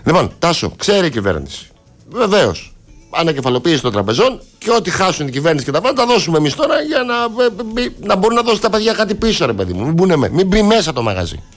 Λοιπόν, Τάσο, ξέρει η κυβέρνηση. Βεβαίως. Ανακεφαλοποίηση των τραπεζών και ό,τι χάσουν η κυβέρνηση και τα πάντα, τα δώσουμε εμείς τώρα για να μπορούν να δώσουν τα παιδιά κάτι πίσω, ρε παιδί μου. Μην μπει μέσα το μαγαζί.